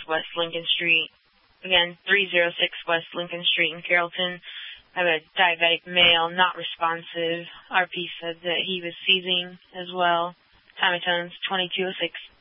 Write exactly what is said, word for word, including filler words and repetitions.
West Lincoln Street. Again, three oh six West Lincoln Street in Carrollton. I have a diabetic male, not responsive. R P said that he was seizing as well. Time of tones, twenty-two oh six.